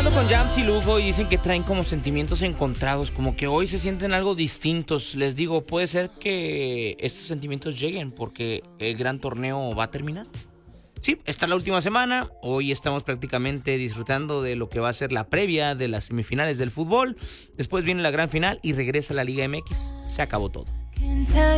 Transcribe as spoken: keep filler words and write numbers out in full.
hablando con Jams y Lugo y dicen que traen como sentimientos encontrados, como que hoy se sienten algo distintos. Les digo, puede ser que estos sentimientos lleguen porque el gran torneo va a terminar. Sí, está la última semana, hoy estamos prácticamente disfrutando de lo que va a ser la previa de las semifinales del fútbol, después viene la gran final y regresa la Liga M X, se acabó todo.